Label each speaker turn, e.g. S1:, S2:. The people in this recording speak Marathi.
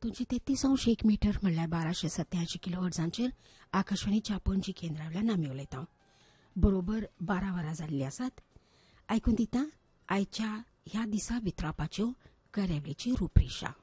S1: 133.1 मीटर म्हणल्यार 1287 किलोहर्ट्जांचेर आकाशवाणीच्या पणजी केंद्रावेल्यान आमी उलयता. बरोबर 12 वरां जाल्लीं आसात. आयकून दिता आयच्या ह्या दिसा वितरापाच्यो कार्यावळीची रुपरेषा.